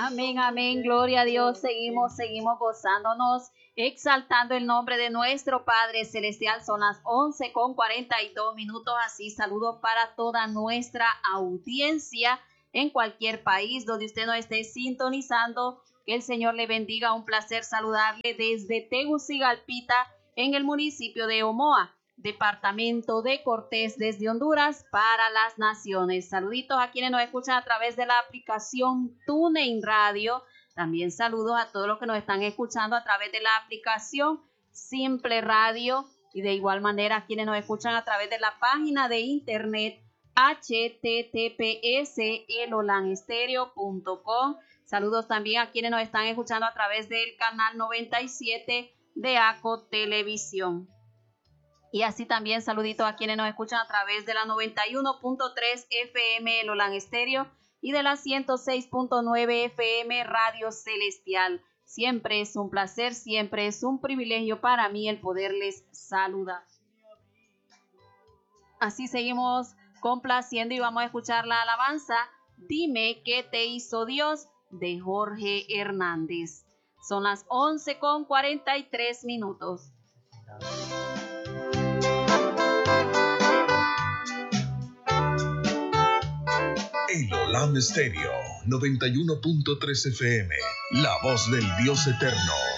Amén, amén, gloria a Dios. Seguimos gozándonos, exaltando el nombre de nuestro Padre Celestial. Son las 11:42. Así saludos para toda nuestra audiencia en cualquier país donde usted nos esté sintonizando. Que el Señor le bendiga. Un placer saludarle desde Tegucigalpita, en el municipio de Omoa, departamento de Cortés, desde Honduras para las naciones. Saluditos a quienes nos escuchan a través de la aplicación TuneIn Radio. También saludos a todos los que nos están escuchando a través de la aplicación Simple Radio, y de igual manera a quienes nos escuchan a través de la página de internet https://elolanestereo.com. Saludos también a quienes nos están escuchando a través del canal 97 de ACO Televisión. Y así también saluditos a quienes nos escuchan a través de la 91.3 FM El Olan Estéreo y de la 106.9 FM Radio Celestial. Siempre es un placer, siempre es un privilegio para mí el poderles saludar. Así seguimos complaciendo y vamos a escuchar la alabanza Dime qué te hizo Dios, de Jorge Hernández. Son las 11:43. El Olan Estéreo 91.3 FM, la voz del Dios eterno.